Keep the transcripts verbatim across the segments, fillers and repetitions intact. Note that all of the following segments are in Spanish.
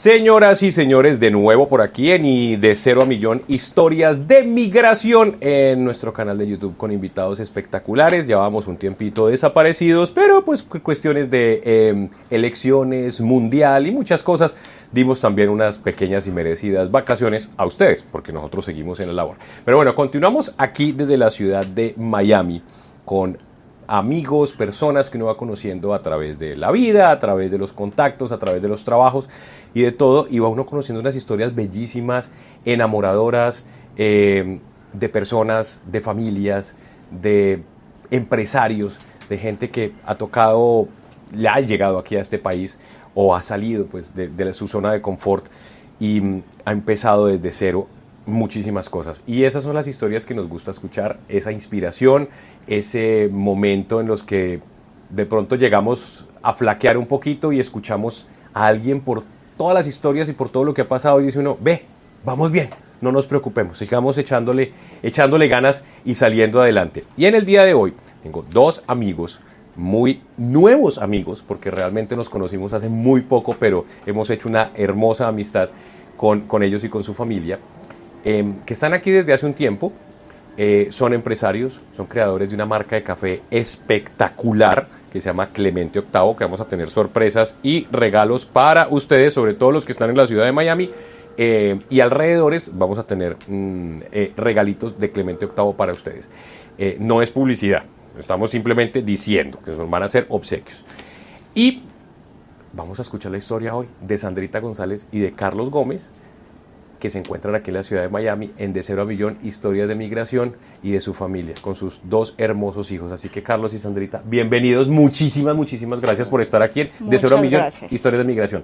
Señoras y señores, de nuevo por aquí en Y de Cero a Millón, historias de migración en nuestro canal de YouTube con invitados espectaculares. Llevamos un tiempito desaparecidos, pero pues cuestiones de eh, elecciones, mundial y muchas cosas. Dimos también unas pequeñas y merecidas vacaciones a ustedes, porque nosotros seguimos en la labor. Pero bueno, continuamos aquí desde la ciudad de Miami con amigos, personas que uno va conociendo a través de la vida, a través de los contactos, a través de los trabajos y de todo, y va uno conociendo unas historias bellísimas, enamoradoras, eh, de personas, de familias, de empresarios, de gente que ha tocado, le ha llegado aquí a este país o ha salido pues de, de su zona de confort y mm, ha empezado desde cero muchísimas cosas. Y esas son las historias que nos gusta escuchar, esa inspiración, ese momento en los que de pronto llegamos a flaquear un poquito y escuchamos a alguien por todas las historias y por todo lo que ha pasado y dice uno, ve, vamos bien, no nos preocupemos, sigamos echándole, echándole ganas y saliendo adelante. Y en el día de hoy tengo dos amigos, muy nuevos amigos, porque realmente nos conocimos hace muy poco, pero hemos hecho una hermosa amistad con, con ellos y con su familia. Eh, que están aquí desde hace un tiempo, eh, son empresarios, son creadores de una marca de café espectacular que se llama Clemente Octavo, que vamos a tener sorpresas y regalos para ustedes, sobre todo los que están en la ciudad de Miami eh, y alrededores. Vamos a tener mm, eh, regalitos de Clemente Octavo para ustedes. Eh, no es publicidad, estamos simplemente diciendo que nos van a hacer obsequios. Y vamos a escuchar la historia hoy de Sandrita González y de Carlos Gómez, que se encuentran aquí en la ciudad de Miami, en De Cero a Millón, historias de migración y de su familia, con sus dos hermosos hijos. Así que Carlos y Sandrita, bienvenidos, muchísimas, muchísimas gracias por estar aquí en muchas De Cero a Millón, gracias. Historias de migración.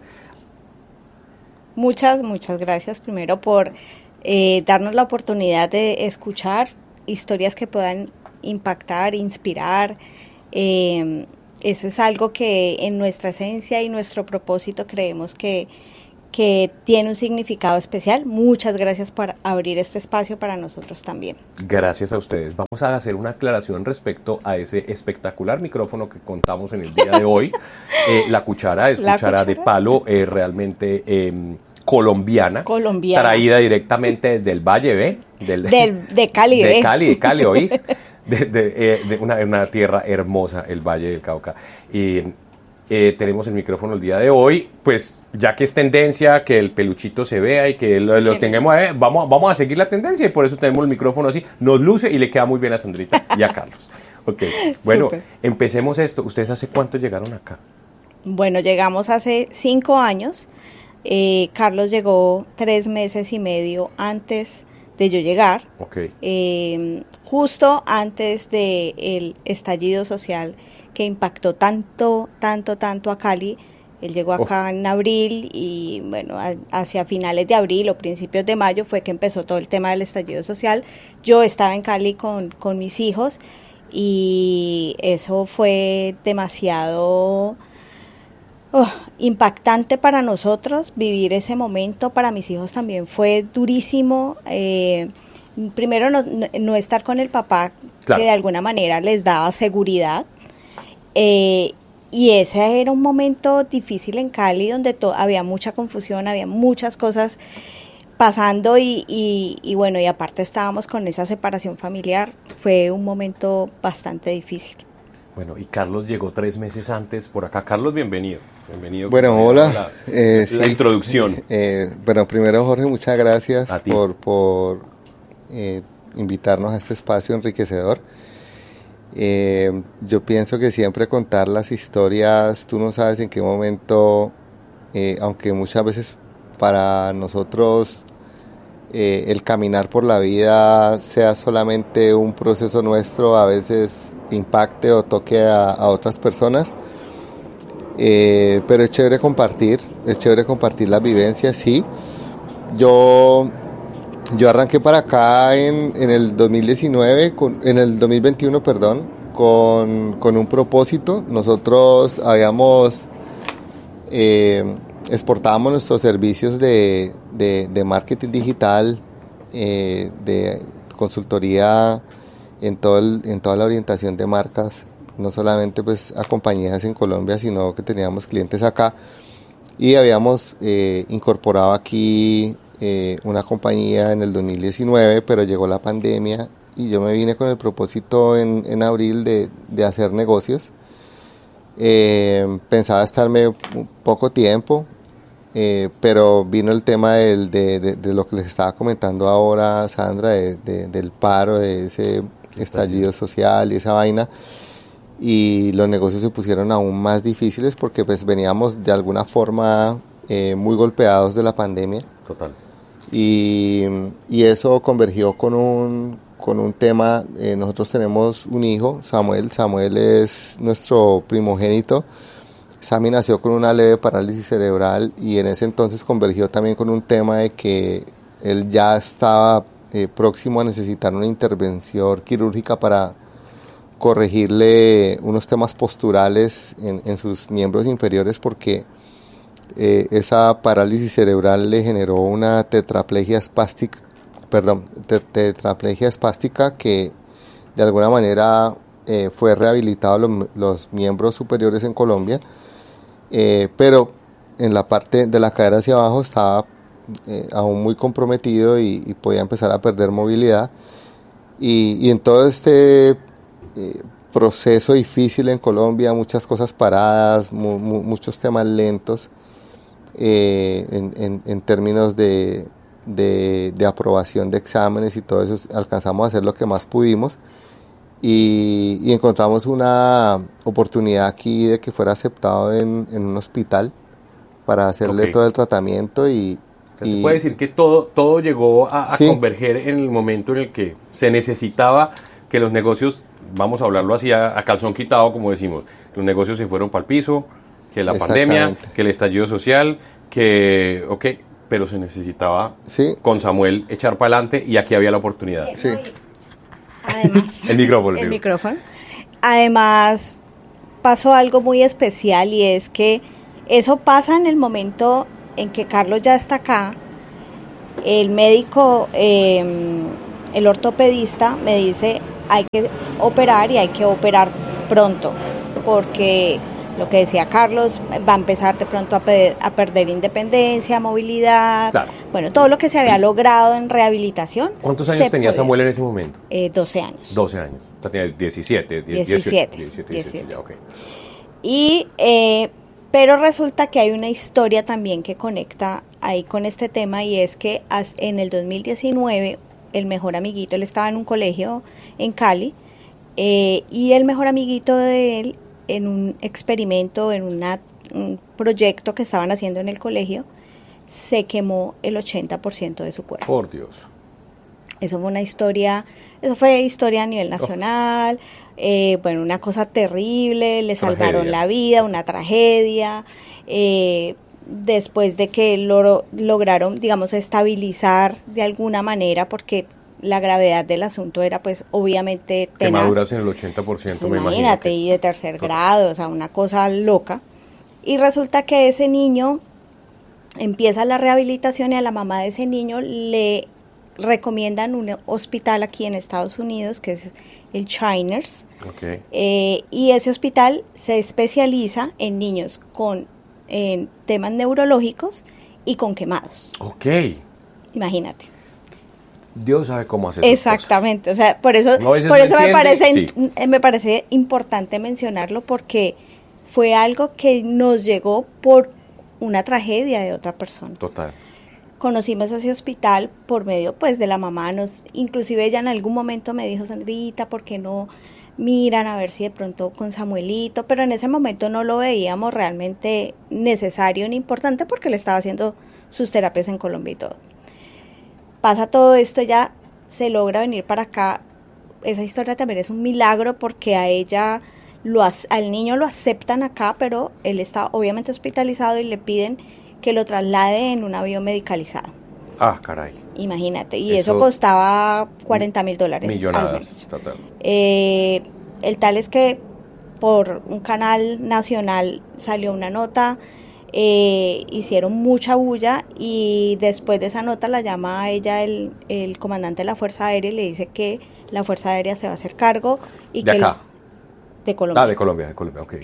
Muchas, muchas gracias primero por eh, darnos la oportunidad de escuchar historias que puedan impactar, inspirar. Eh, eso es algo que en nuestra esencia y nuestro propósito creemos que que tiene un significado especial. Muchas gracias por abrir este espacio para nosotros también. Gracias a ustedes. Vamos a hacer una aclaración respecto a ese espectacular micrófono que contamos en el día de hoy. eh, la cuchara es cuchara, cuchara de palo, eh, realmente eh, colombiana, colombiana, traída directamente desde el Valle, ¿ve? Del, Del, de Cali, de ¿ve? Cali, de Cali, ¿oís? De, de, eh, de una, una tierra hermosa, el Valle del Cauca. Y Eh, tenemos el micrófono el día de hoy, pues ya que es tendencia que el peluchito se vea y que lo, lo tengamos, eh, vamos, vamos a seguir la tendencia y por eso tenemos el micrófono así, nos luce y le queda muy bien a Sandrita y a Carlos. Ok, bueno, super. Empecemos esto. ¿Ustedes hace cuánto llegaron acá? Bueno, llegamos hace cinco años, eh, Carlos llegó tres meses y medio antes de yo llegar, okay. eh, justo antes del estallido social que impactó tanto, tanto, tanto a Cali. Él llegó acá oh. en abril y bueno, a, hacia finales de abril o principios de mayo fue que empezó todo el tema del estallido social. Yo estaba en Cali con, con mis hijos y eso fue demasiado oh, impactante para nosotros, vivir ese momento. Para mis hijos también fue durísimo. Eh, primero no, no estar con el papá, claro, que de alguna manera les daba seguridad. Eh, y ese era un momento difícil en Cali donde to- había mucha confusión, había muchas cosas pasando y, y, y bueno, y aparte estábamos con esa separación familiar. Fue un momento bastante difícil. Bueno, y Carlos llegó tres meses antes por acá. Carlos, bienvenido. Bienvenido. Bueno, hola. La, eh, la sí. introducción. Eh, bueno, primero, Jorge, muchas gracias por, por eh, invitarnos a este espacio enriquecedor. Eh, yo pienso que siempre contar las historias, tú no sabes en qué momento, eh, aunque muchas veces para nosotros eh, el caminar por la vida sea solamente un proceso nuestro, a veces impacte o toque a, a otras personas, eh, pero es chévere compartir, es chévere compartir las vivencias, sí. Yo... Yo arranqué para acá en, en el dos mil diecinueve, con, en el dos mil veintiuno, perdón, con, con un propósito. Nosotros habíamos, eh, exportábamos nuestros servicios de, de, de marketing digital, eh, de consultoría en, todo el, en toda la orientación de marcas, no solamente pues a compañías en Colombia, sino que teníamos clientes acá. y habíamos eh, incorporado aquí eh, una compañía en el dos mil diecinueve, pero llegó la pandemia y yo me vine con el propósito en, en abril de, de hacer negocios. Eh, pensaba estarme poco tiempo, eh, pero vino el tema del, de, de, de lo que les estaba comentando ahora, Sandra, de, de, del paro, de ese estallido social y esa vaina, y los negocios se pusieron aún más difíciles porque pues veníamos de alguna forma eh, muy golpeados de la pandemia. Total. Y, y eso convergió con un, con un tema. Eh, nosotros tenemos un hijo, Samuel. Samuel es nuestro primogénito. Sammy nació con una leve parálisis cerebral y en ese entonces convergió también con un tema de que él ya estaba eh, próximo a necesitar una intervención quirúrgica para corregirle unos temas posturales en, en sus miembros inferiores, porque eh, esa parálisis cerebral le generó una tetraplegia espástica, perdón, te, tetraplegia espástica que de alguna manera eh, fue rehabilitado los, los miembros superiores en Colombia, eh, pero en la parte de la cadera hacia abajo estaba eh, aún muy comprometido y, y podía empezar a perder movilidad, y, y en todo este Eh, proceso difícil en Colombia, muchas cosas paradas, mu, mu, muchos temas lentos eh, en, en, en términos de, de, de aprobación de exámenes y todo eso. Alcanzamos a hacer lo que más pudimos y, y encontramos una oportunidad aquí de que fuera aceptado en, en un hospital para hacerle okay. todo el tratamiento. Y, y se puede decir que todo, todo llegó a, a sí. converger en el momento en el que se necesitaba que los negocios, vamos a hablarlo así a, a calzón quitado, como decimos, los negocios se fueron para el piso, que la pandemia, que el estallido social, que, ok, pero se necesitaba sí. con Samuel echar para adelante y aquí había la oportunidad. Sí. Además, el micrófono. El micrófono. Además, pasó algo muy especial y es que eso pasa en el momento en que Carlos ya está acá. El médico, eh, el ortopedista me dice, hay que operar y hay que operar pronto, porque lo que decía Carlos, va a empezar de pronto a, pe- a perder independencia, movilidad, claro. Bueno, todo lo que se había logrado en rehabilitación. ¿Cuántos años tenía puede. Samuel en ese momento? Eh, doce años. doce años, o sea, tenía diecisiete, diecisiete, dieciocho, diecisiete. Ya, okay. Y, eh, pero resulta que hay una historia también que conecta ahí con este tema, y es que en el dos mil diecinueve el mejor amiguito, él estaba en un colegio en Cali, eh, y el mejor amiguito de él, en un experimento, en una, un proyecto que estaban haciendo en el colegio, se quemó el ochenta por ciento de su cuerpo. Por Dios. Eso fue una historia, eso fue historia a nivel nacional, oh. eh, bueno, una cosa terrible, le tragedia. Salvaron la vida, una tragedia, eh, después de que lo lograron, digamos, estabilizar de alguna manera, porque la gravedad del asunto era, pues, obviamente tenaz. Quemaduras en el ochenta por ciento, pues, me imagínate, imagino. Que... y de tercer grado, o sea, una cosa loca. Y resulta que ese niño empieza la rehabilitación y a la mamá de ese niño le recomiendan un hospital aquí en Estados Unidos, que es el Shriners. Okay. Eh, y ese hospital se especializa en niños con en temas neurológicos y con quemados. Ok. Imagínate. Dios sabe cómo hacer exactamente, o sea, por eso, no, por eso me parece, sí. me parece importante mencionarlo, porque fue algo que nos llegó por una tragedia de otra persona. Total. Conocimos ese hospital por medio, pues, de la mamá. Nos, inclusive ella en algún momento me dijo, Sandrita, ¿por qué no miran a ver si de pronto con Samuelito? Pero en ese momento no lo veíamos realmente necesario ni importante, porque le estaba haciendo sus terapias en Colombia y todo. Pasa todo esto, ella se logra venir para acá. Esa historia también es un milagro, porque a ella, lo al niño lo aceptan acá, pero él está obviamente hospitalizado y le piden que lo traslade en un avión medicalizado. Ah, caray. Imagínate, y eso, eso costaba cuarenta mil dólares. Millonadas, total. Eh, el tal es que por un canal nacional salió una nota, eh, hicieron mucha bulla, y después de esa nota la llama a ella el, el comandante de la Fuerza Aérea y le dice que la Fuerza Aérea se va a hacer cargo. Y ¿De que acá? Lo, de Colombia. Ah, de Colombia, de Colombia, ok.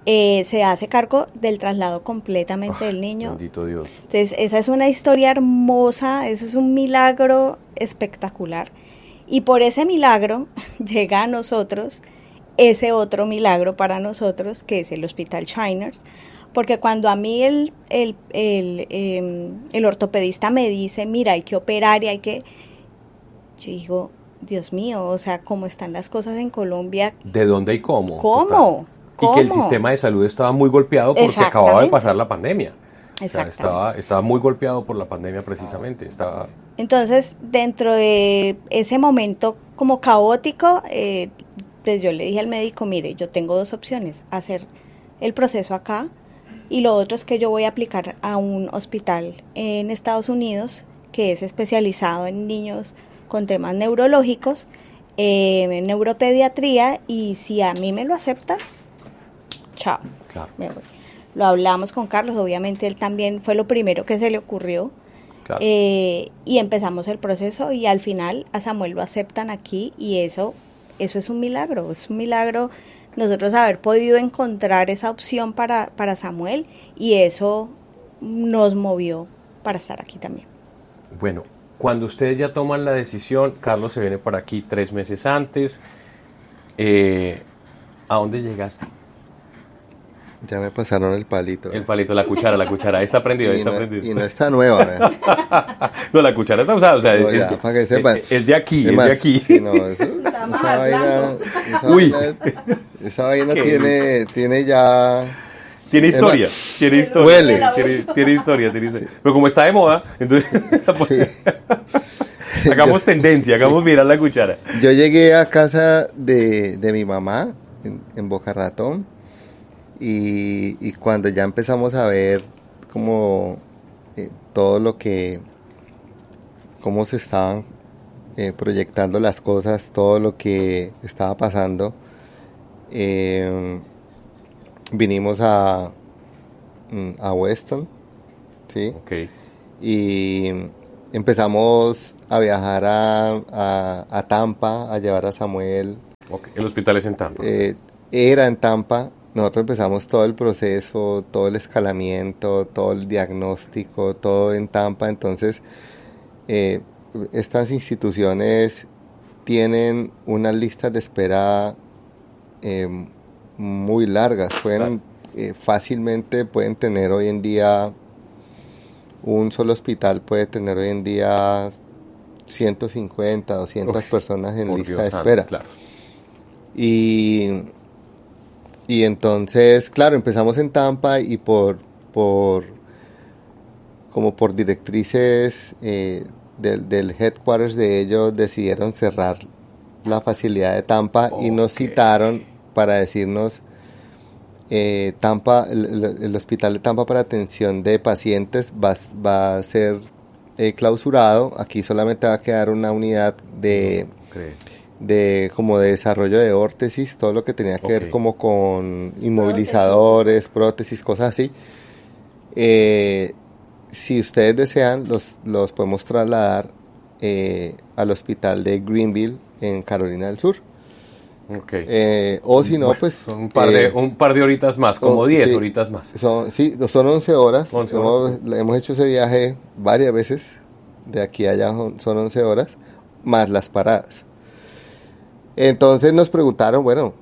eh, se hace cargo del traslado completamente oh, del niño. Bendito Dios. Entonces, esa es una historia hermosa, eso es un milagro espectacular. Y por ese milagro llega a nosotros ese otro milagro para nosotros, que es el Hospital Shriners, porque cuando a mí el, el, el, eh, el ortopedista me dice, mira, hay que operar y hay que... Yo digo, Dios mío, o sea, ¿cómo están las cosas en Colombia? ¿De dónde y cómo? ¿Cómo? ¿Cómo? Y que el sistema de salud estaba muy golpeado porque acababa de pasar la pandemia. O sea, estaba, estaba muy golpeado por la pandemia precisamente. Estaba... Entonces, dentro de ese momento como caótico, eh, pues yo le dije al médico, mire, yo tengo dos opciones, hacer el proceso acá, y lo otro es que yo voy a aplicar a un hospital en Estados Unidos que es especializado en niños con temas neurológicos, eh, en neuropediatría, y si a mí me lo aceptan, chao, claro. Me voy. Lo hablamos con Carlos, obviamente él también fue lo primero que se le ocurrió, claro. eh, y empezamos el proceso, y al final a Samuel lo aceptan aquí, y eso, eso es un milagro, es un milagro nosotros haber podido encontrar esa opción para, para Samuel, y eso nos movió para estar aquí también. Bueno, cuando ustedes ya toman la decisión, Carlos se viene para aquí tres meses antes, eh, ¿a dónde llegaste? Ya me pasaron el palito. El palito, la cuchara, la cuchara, ahí está prendido, ahí está no, prendido. Y no está nueva, ¿verdad? No, la cuchara está usada, o sea, no, es, ya, es, para que sepan. es, es de aquí, es, es más, de aquí. Sí, no, eso, esa vaina, esa Uy. vaina, esa vaina tiene, tiene ya... Tiene historia, más, tiene historia. Huele. Tiene, tiene historia, tiene historia. Pero como está de moda, entonces sí. hagamos yo, tendencia, hagamos sí. mirar la cuchara. Yo llegué a casa de, de mi mamá en, en Boca Ratón, y, y cuando ya empezamos a ver como eh, todo lo que, cómo se estaban eh, proyectando las cosas, todo lo que estaba pasando, eh, vinimos a, a Weston, ¿sí? Okay. Y empezamos a viajar a, a, a Tampa, a llevar a Samuel. Okay. El hospital es en Tampa. Eh, era en Tampa. Nosotros empezamos todo el proceso, todo el escalamiento, todo el diagnóstico, todo en Tampa. Entonces, eh, estas instituciones tienen unas listas de espera eh, muy largas, pueden claro. eh, fácilmente pueden tener hoy en día, un solo hospital puede tener hoy en día ciento cincuenta, doscientas Uf, personas en lista Dios de espera. Claro. Y, y entonces, claro, empezamos en Tampa y por, por como por directrices eh, del, del headquarters de ellos decidieron cerrar la facilidad de Tampa okay. y nos citaron para decirnos eh, Tampa, el, el hospital de Tampa para atención de pacientes va, va a ser eh, clausurado. Aquí solamente va a quedar una unidad de, okay. de como de desarrollo de órtesis, todo lo que tenía que okay. ver como con inmovilizadores, prótesis, cosas así. Eh, si ustedes desean, los, los podemos trasladar eh, al hospital de Greenville en Carolina del Sur. Okay. Eh, o si no, bueno, pues... Un par, de, eh, un par de horitas más, como diez sí, horitas más. Son, sí, son once horas. once hemos, horas. hemos hecho ese viaje varias veces. De aquí a allá son, son once horas, más las paradas. Entonces nos preguntaron, bueno,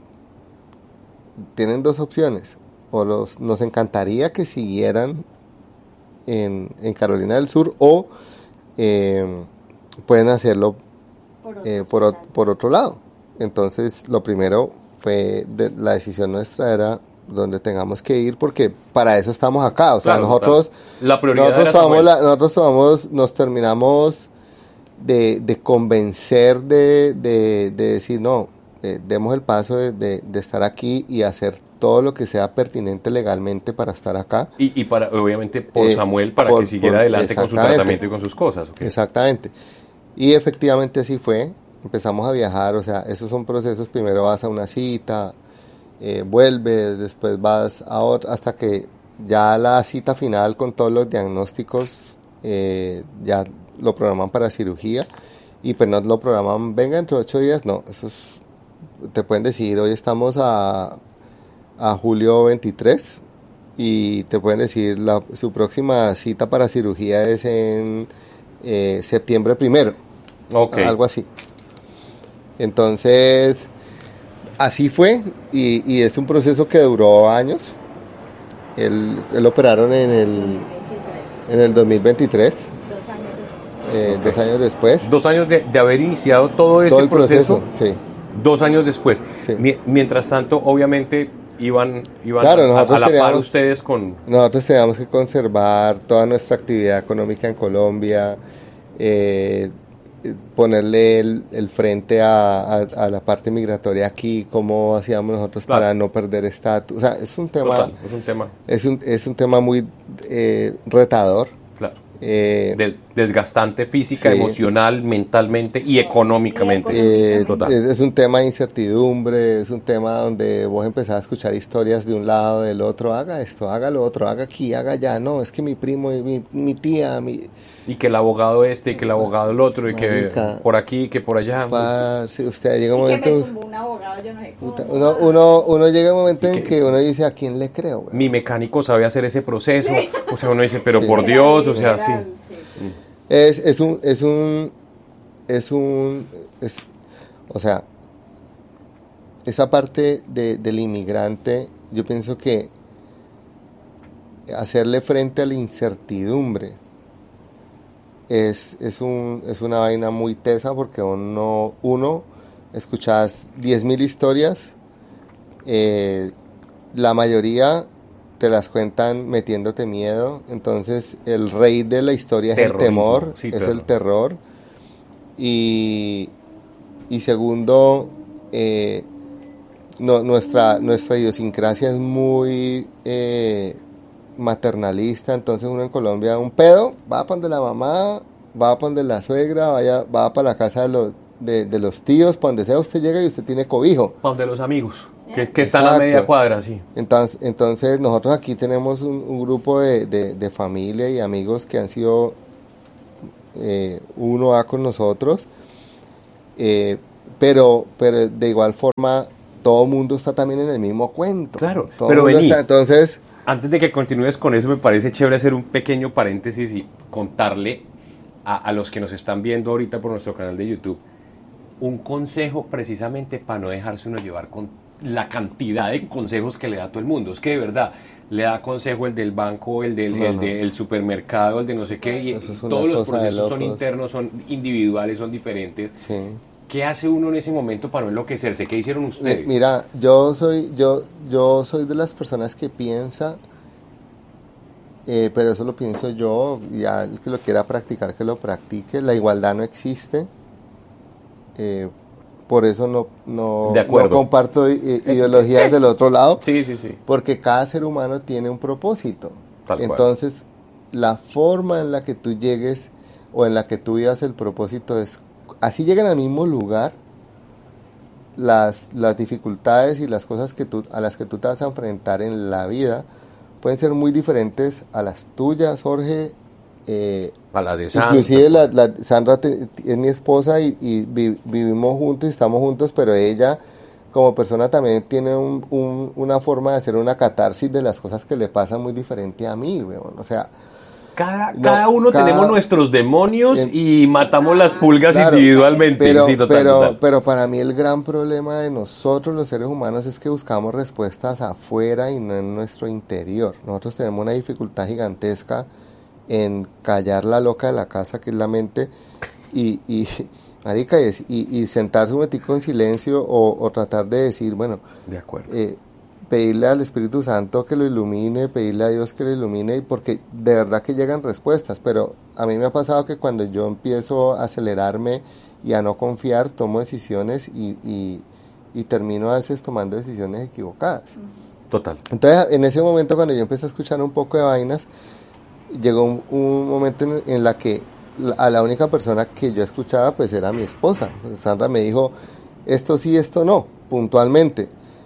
tienen dos opciones. O los, nos encantaría que siguieran en, en Carolina del Sur, o eh, pueden hacerlo por otro, eh, por, por otro lado. Entonces, lo primero fue, de, la decisión nuestra era donde tengamos que ir, porque para eso estamos acá. O sea, claro, nosotros, la prioridad nosotros, tomamos la, nosotros tomamos, nos terminamos de, de convencer de, de, de decir, no, eh, demos el paso de, de, de estar aquí y hacer todo lo que sea pertinente legalmente para estar acá. Y, y para, obviamente, por eh, Samuel, para por, que siguiera por, adelante con su tratamiento y con sus cosas. Okay. Exactamente. Y efectivamente así fue. Empezamos a viajar, o sea, esos son procesos, primero vas a una cita, eh, vuelves, después vas a otra, hasta que ya la cita final con todos los diagnósticos, eh, ya lo programan para cirugía, y pues no lo programan, venga, dentro de ocho días, no, eso es, te pueden decir, hoy estamos a, a julio veintitrés y te pueden decir la, su próxima cita para cirugía es en eh, septiembre primero, okay. Algo así. Entonces, así fue y, y es un proceso que duró años. Él, él operaron en el, en el dos mil veintitrés. Dos años después. Eh, okay. Dos años después. Dos años de, de haber iniciado todo ese todo el proceso. proceso. Sí. Dos años después. Sí. Mientras tanto, obviamente, iban, iban claro, a, a la par ustedes con... Nosotros teníamos que conservar toda nuestra actividad económica en Colombia, eh, ponerle el, el frente a, a, a la parte migratoria aquí, cómo hacíamos nosotros claro. para no perder estatus. O sea, es un tema... Total, es un tema. Es un, es un tema muy eh, retador. Claro. Eh, Del, desgastante física, sí. emocional, mentalmente y económicamente. Eh, es, es un tema de incertidumbre, es un tema donde vos empezás a escuchar historias de un lado, del otro, haga esto, haga lo otro, haga aquí, haga allá, no, es que mi primo, mi, mi tía, mi... Y que el abogado este, y que el abogado el otro, y Marica, que por aquí, que por allá. Pa, si usted llega un momento... Que me un abogado, yo no sé cómo. Uno, uno, uno llega un momento en que, que uno dice, ¿a quién le creo? Güey? Mi mecánico sabe hacer ese proceso, o sea, uno dice, pero sí. por Dios, o sea, sí. Es, es un, es un, es un, es, o sea, esa parte de, del inmigrante, yo pienso que hacerle frente a la incertidumbre es, es, un, es una vaina muy tesa porque uno, uno escuchas diez mil historias, eh, la mayoría te las cuentan metiéndote miedo, entonces el rey de la historia es el temor, sí, es el terror, y, y segundo, eh, no, nuestra, nuestra idiosincrasia es muy eh, maternalista, entonces uno en Colombia, un pedo, va para donde la mamá, va para donde la suegra, vaya, va para la casa de los, de, de los tíos, para donde sea usted llega y usted tiene cobijo. Para donde los amigos. Que, que están a media cuadra, sí. Entonces, entonces nosotros aquí tenemos un, un grupo de, de, de familia y amigos que han sido eh, uno A con nosotros, eh, pero, pero de igual forma todo el mundo está también en el mismo cuento. Claro, todo pero vení, está, entonces, antes de que continúes con eso, me parece chévere hacer un pequeño paréntesis y contarle a, a los que nos están viendo ahorita por nuestro canal de YouTube un consejo precisamente para no dejarse uno llevar con la cantidad de consejos que le da todo el mundo. Es que de verdad le da consejo el del banco, el del, no, el del no. supermercado, el de no sé qué, y todos los procesos son internos, son individuales, son diferentes. Sí. ¿Qué hace uno en ese momento para no enloquecerse? ¿Qué hicieron ustedes? Mira, yo soy yo yo soy de las personas que piensa, eh, pero eso lo pienso yo, ya el que lo quiera practicar, que lo practique. La igualdad no existe. Eh, Por eso no, no, no comparto ideologías del otro lado. Sí, sí, sí. Porque cada ser humano tiene un propósito. Tal Entonces, cual. La forma en la que tú llegues o en la que tú vivas el propósito es, así llegan al mismo lugar, las, las dificultades y las cosas que tú, a las que tú te vas a enfrentar en la vida pueden ser muy diferentes a las tuyas, Jorge. Eh, a la de Sandra. Inclusive la, la, Sandra te, es mi esposa y, y vi, vivimos juntos y estamos juntos, pero ella como persona también tiene un, un, una forma de hacer una catarsis de las cosas que le pasan muy diferente a mí, weón. O sea, cada, no, cada uno cada, tenemos nuestros demonios en, y matamos las pulgas claro, individualmente. Pero, sí, total, pero, total. pero para mí el gran problema de nosotros los seres humanos es que buscamos respuestas afuera y no en nuestro interior. Nosotros tenemos una dificultad gigantesca en callar la loca de la casa, que es la mente, y, y marica, y, y sentarse un momentico en silencio o, o tratar de decir, bueno, de acuerdo. Eh, pedirle al Espíritu Santo que lo ilumine, pedirle a Dios que lo ilumine, porque de verdad que llegan respuestas, pero a mí me ha pasado que cuando yo empiezo a acelerarme y a no confiar, tomo decisiones y, y, y termino a veces tomando decisiones equivocadas. Total. Entonces, en ese momento, cuando yo empecé a escuchar un poco de vainas, llegó un, un momento en, en la que la, a la única persona que yo escuchaba pues era mi esposa. Sandra me dijo esto sí, esto no, puntualmente,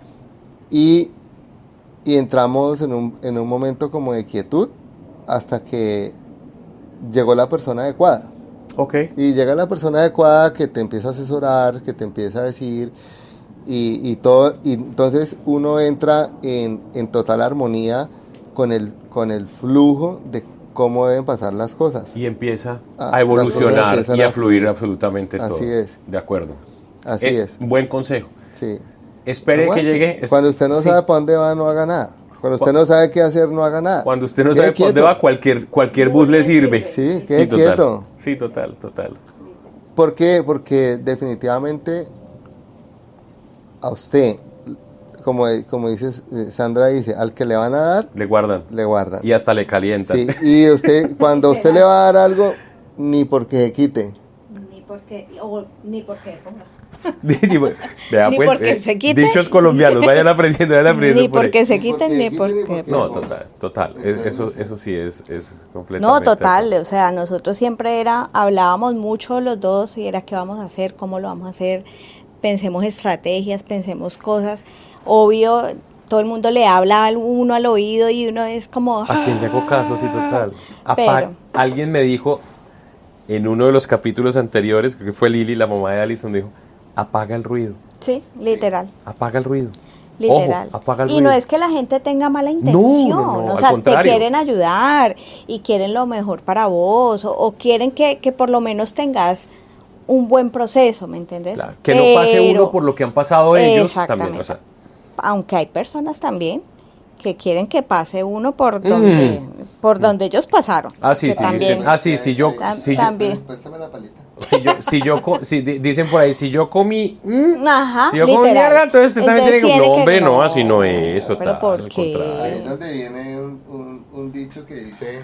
y, y entramos en un, en un momento como de quietud hasta que llegó la persona adecuada. Okay. Y llega la persona adecuada que te empieza a asesorar, que te empieza a decir y, y todo, y entonces uno entra en, en total armonía con el, con el flujo de cómo deben pasar las cosas. Y empieza a, a evolucionar y a, a fluir absolutamente todo. Así es. De acuerdo. Así eh, es. Buen consejo. Sí. Espere Aguante. que llegue. Es, Cuando usted no sí. sabe para dónde va, no haga nada. Cuando usted no sabe qué hacer, no haga nada. Cuando usted no sabe para dónde va, cualquier, cualquier bus le sirve. Sí, quede sí, total. quieto. Sí, total, total. ¿Por qué? Porque definitivamente a usted, como, como dice Sandra dice, al que le van a dar, le guardan. Le guardan. Y hasta le calientan. Sí, y usted, cuando usted le va a dar algo, ni porque se quite. Ni porque, o, ni porque ponga. Vea, ni pues, porque eh, se quite. Dichos colombianos, vayan aprendiendo, vayan aprendiendo. Ni porque por se quiten, ni porque... porque no, total, total. Es, eso, eso sí es, es completamente... No, total, así. O sea, nosotros siempre era, hablábamos mucho los dos y era qué vamos a hacer, cómo lo vamos a hacer, pensemos estrategias, pensemos cosas. Obvio, todo el mundo le habla uno al oído y uno es como... ¿A quién le hago caso? Sí, total. Pero, alguien me dijo en uno de los capítulos anteriores, creo que fue Lili, la mamá de Alison, dijo, apaga el ruido. Sí, literal. Apaga el ruido. Literal. Ojo, apaga el y ruido. no es que la gente tenga mala intención, no, no, no, o sea, te quieren ayudar y quieren lo mejor para vos, o, o quieren que, que por lo menos tengas un buen proceso, ¿me entiendes? Claro, que Pero, no pase uno por lo que han pasado ellos también. O sea. Aunque hay personas también que quieren que pase uno por donde mm. por donde ellos pasaron. Ah, sí, sí. También, ah, sí, sí, yo... Tam, si también. Yo, préstame la palita. Si yo, si yo si dicen por ahí, si yo comí, mm, Ajá, si yo literal. comí mierda, entonces usted también entonces tiene que, no, hombre, que no, no, así no es, total, pero ¿por qué? Ahí es donde viene un, un, un dicho que dice,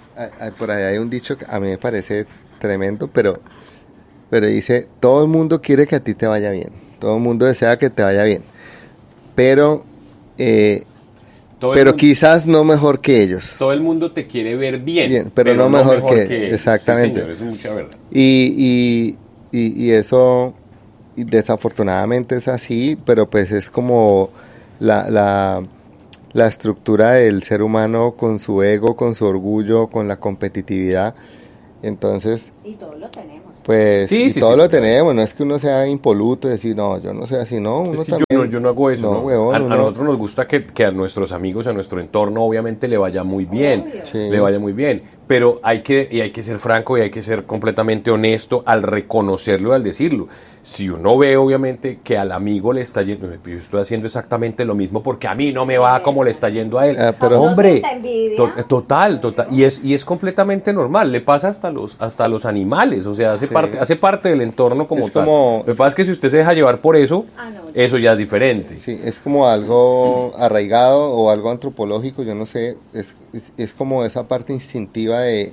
por ahí hay un dicho que a mí me parece tremendo, pero, pero dice, todo el mundo quiere que a ti te vaya bien, todo el mundo desea que te vaya bien, pero... Eh, Todo pero mundo, quizás no mejor que ellos. Todo el mundo te quiere ver bien, bien pero, pero no, no mejor, mejor que, que exactamente. Sí, señor, eso es mucha verdad. Y, y, y, y eso y desafortunadamente es así, pero pues es como la, la, la estructura del ser humano con su ego, con su orgullo, con la competitividad. Entonces... Y todo lo tenemos. Pues sí, y sí, todo sí, lo sí. tenemos, no es que uno sea impoluto y decir, no, yo no soy así, no, uno es que también. Yo no, yo no hago eso, no, ¿no? Huevón, a, uno... a nosotros nos gusta que, que a nuestros amigos, a nuestro entorno, obviamente le vaya muy bien, sí. le vaya muy bien, pero hay que, y hay que ser franco y hay que ser completamente honesto al reconocerlo y al decirlo. Si uno ve, obviamente, que al amigo le está yendo, yo estoy haciendo exactamente lo mismo porque a mí no me va como le está yendo a él. Ah, pero hombre, to, total, total, y es y es completamente normal. Le pasa hasta los hasta a los animales, o sea, hace sí. parte hace parte del entorno como es tal. Como, lo que pasa es que si usted se deja llevar por eso, ah, no, eso ya es diferente. Sí, es como algo arraigado o algo antropológico, yo no sé, es es, es como esa parte instintiva de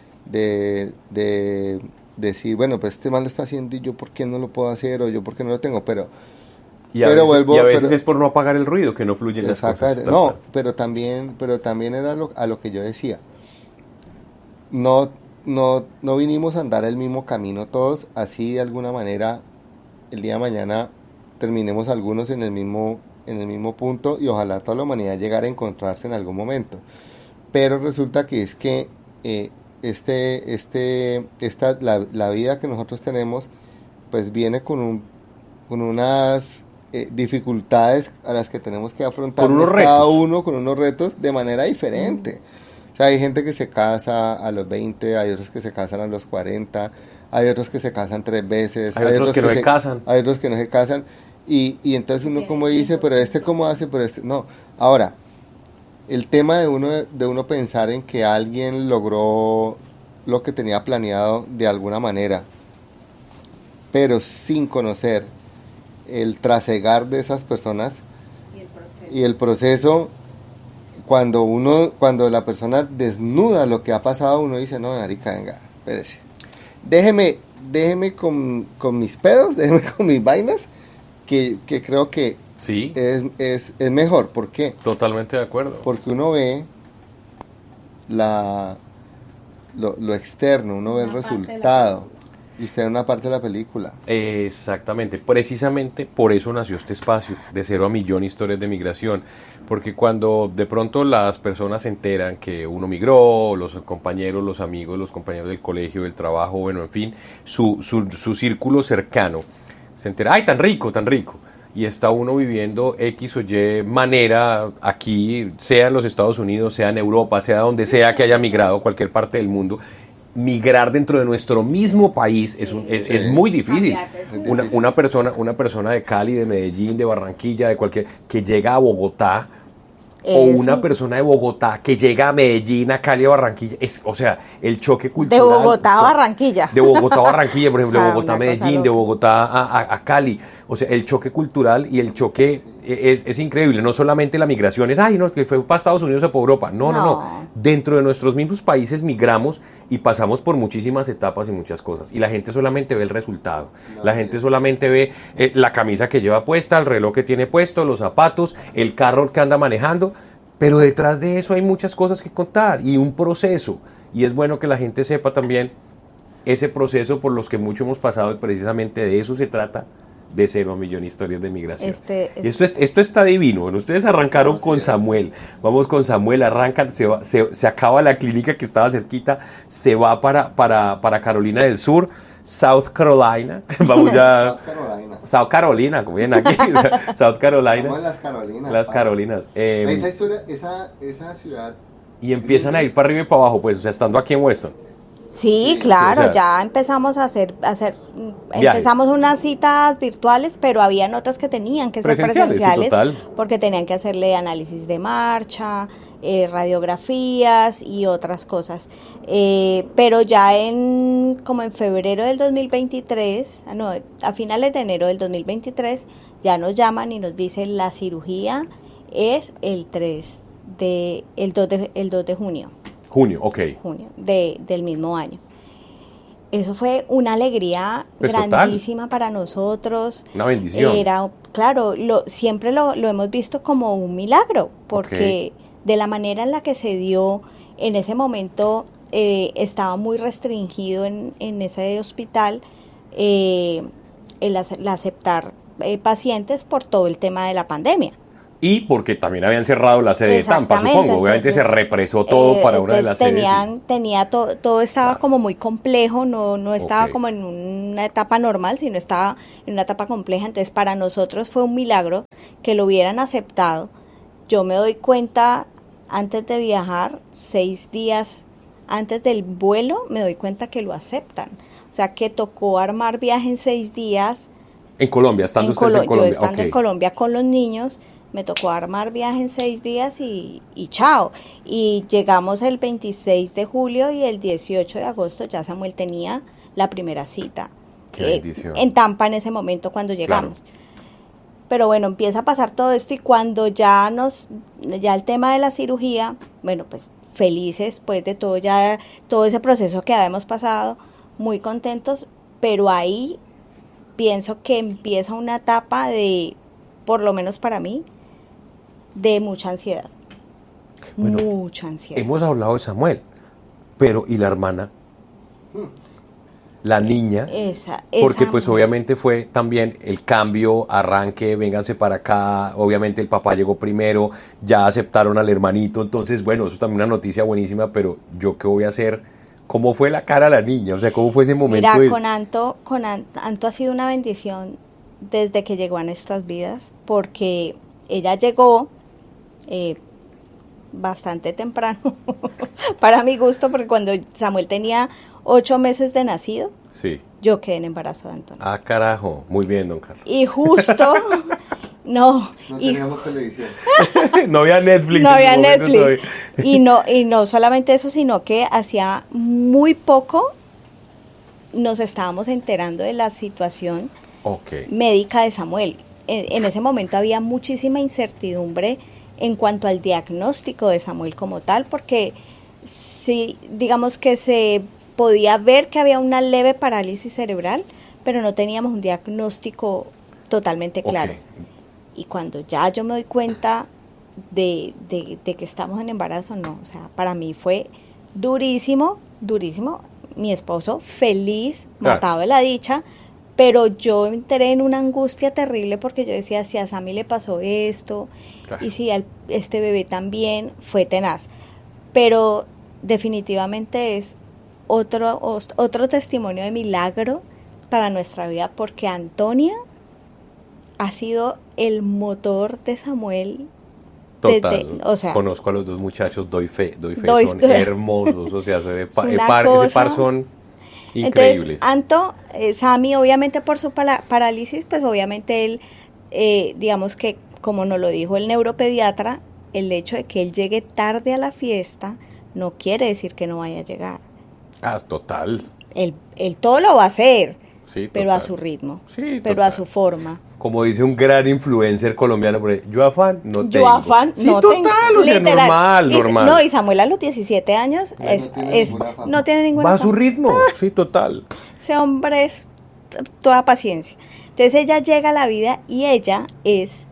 de, de decir, bueno, pues este mal lo está haciendo y yo por qué no lo puedo hacer o yo por qué no lo tengo, pero y a pero veces, vuelvo, y a veces pero, es por no apagar el ruido que no fluyen las cosas. No, pero también pero también era lo, a lo que yo decía, no no no vinimos a andar el mismo camino todos, así de alguna manera el día de mañana terminemos algunos en el mismo en el mismo punto y ojalá toda la humanidad llegara a encontrarse en algún momento, pero resulta que es que eh, este este esta la, la vida que nosotros tenemos pues viene con un con unas eh, dificultades a las que tenemos que afrontar cada uno con unos retos de manera diferente. Mm. O sea, hay gente que se casa a los veinte, hay otros que se casan a los cuarenta, hay otros que se casan tres veces, hay, hay otros, otros que, que no se, se casan, hay otros que no se casan y y entonces uno como dice, pero este cómo hace, pero este no. Ahora el tema de uno de uno pensar en que alguien logró lo que tenía planeado de alguna manera, pero sin conocer el trasegar de esas personas y el proceso, y el proceso cuando uno cuando la persona desnuda lo que ha pasado, uno dice, no, marica, venga, espérese, déjeme déjeme con, con mis pedos, déjeme con mis vainas, que, que creo que sí. Es, es, es mejor. ¿Por qué? Totalmente de acuerdo. Porque uno ve la lo, lo externo, uno ve el resultado y usted en una parte de la película. Exactamente, precisamente por eso nació este espacio de Cero a Millón Historias de Migración, porque cuando de pronto las personas se enteran que uno migró, los compañeros, los amigos, los compañeros del colegio, del trabajo, bueno, en fin, su, su, su círculo cercano, se entera, ¡ay, tan rico, tan rico! y está uno viviendo X o Y manera aquí, sea en los Estados Unidos, sea en Europa, sea donde sea que haya migrado, cualquier parte del mundo, migrar dentro de nuestro mismo país es, un, es, sí. es muy difícil. Una, una, persona, una persona de Cali, de Medellín, de Barranquilla, de cualquier, que llega a Bogotá, Eso. o una persona de Bogotá que llega a Medellín, a Cali, a Barranquilla, es, o sea, el choque cultural. De Bogotá a Barranquilla. De Bogotá a Barranquilla, por ejemplo, o sea, de Bogotá a Medellín, de Bogotá a, a, a Cali. O sea, el choque cultural y el choque es, es increíble. No solamente la migración es, ay, no, que fue para Estados Unidos o para Europa. No, no, no, no. Dentro de nuestros mismos países migramos y pasamos por muchísimas etapas y muchas cosas. Y la gente solamente ve el resultado. No, la gente solamente ve eh, la camisa que lleva puesta, el reloj que tiene puesto, los zapatos, el carro que anda manejando. Pero detrás de eso hay muchas cosas que contar y un proceso. Y es bueno que la gente sepa también ese proceso por los que mucho hemos pasado y precisamente de eso se trata. De cero a millón historias de migración. Este, este. Y esto, es, esto está divino. Bueno, ustedes arrancaron con Samuel. Vamos con Samuel, arrancan, se, va, se, se acaba la clínica que estaba cerquita, se va para, para, para Carolina del Sur, South Carolina. Vamos ya. South Carolina. South Carolina, como vienen aquí. South Carolina. Vamos las Carolinas. Las Carolinas. Eh, esa, historia, esa, esa ciudad. Y empiezan a ir para arriba y para abajo, pues, o sea, estando aquí en Weston. Sí, sí, claro, o sea, ya empezamos a hacer, a hacer empezamos unas citas virtuales, pero habían otras que tenían que ser presenciales, presenciales sí, porque tenían que hacerle análisis de marcha, eh, radiografías y otras cosas. Eh, pero ya en como en febrero del dos mil veintitrés, no, a finales de enero del dos mil veintitrés, ya nos llaman y nos dicen la cirugía es el tres de el dos de el dos de junio. Junio, ok. Junio de, del mismo año. Eso fue una alegría pues grandísima total. Para nosotros. Una bendición. Era, claro, lo, siempre lo, lo hemos visto como un milagro, porque okay. de la manera en la que se dio, en ese momento eh, estaba muy restringido en, en ese hospital eh, el, el aceptar eh, pacientes por todo el tema de la pandemia. Y porque también habían cerrado la sede de Tampa, supongo. Obviamente entonces, se represó todo eh, para una de las tenían, sedes. Tenía to, todo estaba claro. como muy complejo, no, no estaba okay. como en una etapa normal, sino estaba en una etapa compleja. Entonces para nosotros fue un milagro que lo hubieran aceptado. Yo me doy cuenta antes de viajar, seis días antes del vuelo, me doy cuenta que lo aceptan. O sea que tocó armar viaje en seis días. En Colombia, estando en ustedes Colo- en Colombia. Yo estando okay. en Colombia con los niños. Me tocó armar viaje en seis días y, y chao. Y llegamos el veintiséis de julio y el dieciocho de agosto ya Samuel tenía la primera cita. Qué eh, en Tampa en ese momento cuando llegamos. Claro. Pero bueno, empieza a pasar todo esto y cuando ya nos, ya el tema de la cirugía, bueno, pues felices pues de todo ya, todo ese proceso que habíamos pasado, muy contentos, pero ahí pienso que empieza una etapa de, por lo menos para mí, de mucha ansiedad, bueno, mucha ansiedad. Hemos hablado de Samuel, pero ¿y la hermana? La niña, esa, porque esa pues mujer. Obviamente fue también el cambio, arranque, vénganse para acá, obviamente el papá llegó primero, ya aceptaron al hermanito, entonces bueno, eso es también una noticia buenísima, pero ¿yo qué voy a hacer? ¿Cómo fue la cara de la niña? O sea, ¿cómo fue ese momento? Mira, de... con Anto, con Anto, Anto ha sido una bendición desde que llegó a nuestras vidas, porque ella llegó eh, bastante temprano, para mi gusto, porque cuando Samuel tenía ocho meses de nacido, sí. yo quedé en embarazo de Antonio. Ah, carajo, muy bien, don Carlos. Y justo, no. No y, teníamos televisión. No había Netflix. No había Netflix. Y no, y no solamente eso, sino que hacía muy poco nos estábamos enterando de la situación okay. médica de Samuel. En, en ese momento había muchísima incertidumbre en cuanto al diagnóstico de Samuel como tal, porque sí, digamos que se podía ver que había una leve parálisis cerebral, pero no teníamos un diagnóstico totalmente claro. Okay. Y cuando ya yo me doy cuenta de, de, de que estamos en embarazo, no, o sea, para mí fue durísimo, durísimo. Mi esposo feliz, claro. matado de la dicha, pero yo entré en una angustia terrible porque yo decía, si a Sammy le pasó esto, claro. y si a este bebé también, fue tenaz. Pero definitivamente es otro, otro testimonio de milagro para nuestra vida, porque Antonia ha sido el motor de Samuel. Total, desde, o sea, conozco a los dos muchachos, doy fe, doy fe, doy, son doy, hermosos, o sea, se ve pa, par, cosa, ese par son increíbles. Entonces, Anto, eh, Sammy, obviamente por su pala, parálisis, pues obviamente él, eh, digamos que, como nos lo dijo el neuropediatra, el hecho de que él llegue tarde a la fiesta no quiere decir que no vaya a llegar. Ah, total. Él, él todo lo va a hacer, sí, pero total. a su ritmo, sí, pero total. a su forma. Como dice un gran influencer colombiano, por ahí, yo afán no tengo. Yo afán sí, no total, tengo. O sea, Literal. normal, Y, normal. no, y Samuel a los diecisiete años no, es, no, tiene es, ninguna no tiene ninguna Va a su afán. ritmo, Ah, sí, total. Ese hombre es toda paciencia. Entonces ella llega a la vida y ella es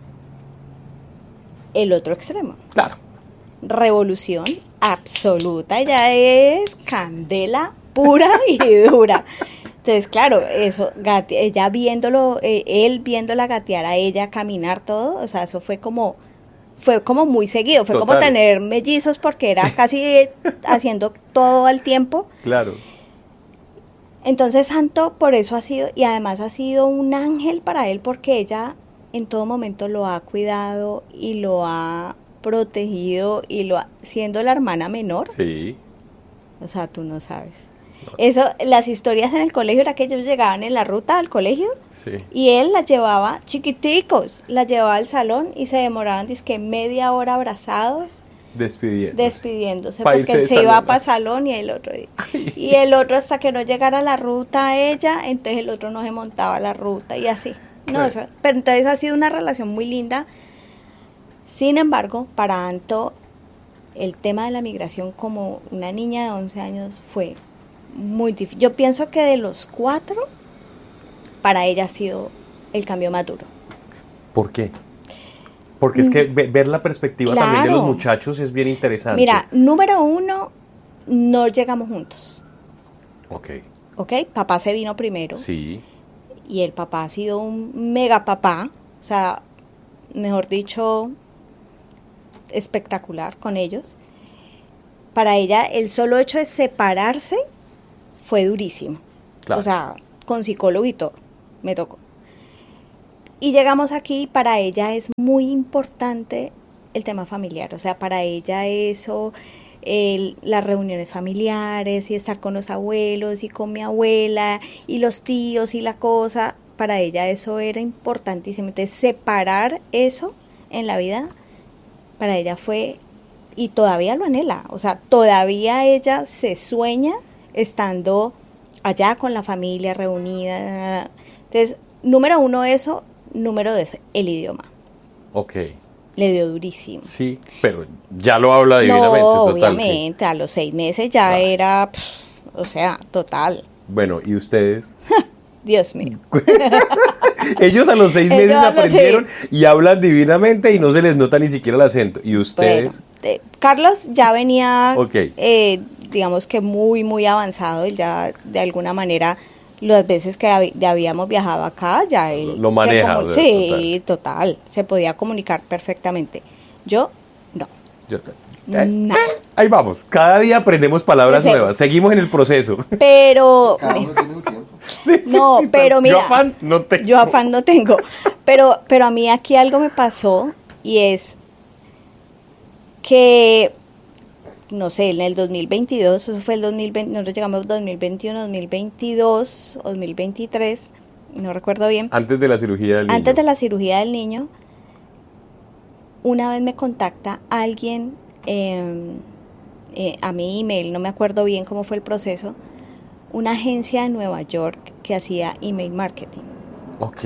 el otro extremo. Claro. Revolución absoluta. Ella es candela pura y dura. Entonces, claro, eso, gate, ella viéndolo, eh, él viéndola gatear a ella, caminar todo, o sea, eso fue como, fue como muy seguido, fue Total. como tener mellizos porque era casi haciendo todo al tiempo. Claro. Entonces, Santo por eso ha sido, y además ha sido un ángel para él porque ella en todo momento lo ha cuidado y lo ha protegido y lo ha, siendo la hermana menor. Sí. O sea, tú no sabes. Eso, las historias en el colegio era que ellos llegaban en la ruta al colegio sí. y él las llevaba chiquiticos, las llevaba al salón y se demoraban dizque media hora abrazados despidiéndose, despidiéndose pa porque él se salón. iba para salón y el otro y el otro hasta que no llegara a la ruta a ella, entonces el otro no se montaba a la ruta y así. No, eso, pero entonces ha sido una relación muy linda. Sin embargo, para Anto el tema de la migración como una niña de once años fue muy difícil. Yo pienso que de los cuatro, para ella ha sido el cambio más duro. ¿Por qué? Porque es que ver la perspectiva claro. también de los muchachos es bien interesante. Mira, número uno, no llegamos juntos. Ok. Ok, papá se vino primero. Sí. Y el papá ha sido un mega papá, o sea, mejor dicho, espectacular con ellos. Para ella, el solo hecho de separarse fue durísimo. Claro. O sea, con psicólogo y todo, me tocó. Y llegamos aquí, para ella es muy importante el tema familiar. O sea, para ella eso, el, las reuniones familiares y estar con los abuelos y con mi abuela y los tíos y la cosa, para ella eso era importantísimo. Entonces, separar eso en la vida, para ella fue, y todavía lo anhela. O sea, todavía ella se sueña estando allá con la familia reunida. Entonces, número uno eso, número dos, el idioma. Ok. Le dio durísimo. Sí, pero ya lo habla divinamente. No, total, obviamente, sí. A los seis meses ya Ay. era, pff, o sea, total. Bueno, ¿y ustedes? Dios mío. Ellos a los seis meses Ellos aprendieron y hablan divinamente y no se les nota ni siquiera el acento. ¿Y ustedes? Bueno, eh, Carlos ya venía, okay. eh, digamos que muy, muy avanzado. Él ya, de alguna manera, las veces que hab- ya habíamos viajado acá, ya él... Lo, lo maneja. Comun- o sea, sí, total. total. Se podía comunicar perfectamente. Yo, no. Yo, eh, No. eh, ahí vamos. Cada día aprendemos palabras Deseos. nuevas. Seguimos en el proceso. Pero... Cada uno tiene un tiempo. Sí, No, sí, pero mira, yo afán no tengo. Yo afán no tengo. Pero, pero a mí aquí algo me pasó y es que, no sé, en el dos mil veintidós, eso fue el dos mil veinte, nosotros llegamos dos mil veintiuno, dos mil veintidós, dos mil veintitrés, no recuerdo bien. Antes de la cirugía del niño. Antes de la cirugía del niño, una vez me contacta alguien eh, eh, a mi email, no me acuerdo bien cómo fue el proceso, una agencia de Nueva York que hacía email marketing. Ok.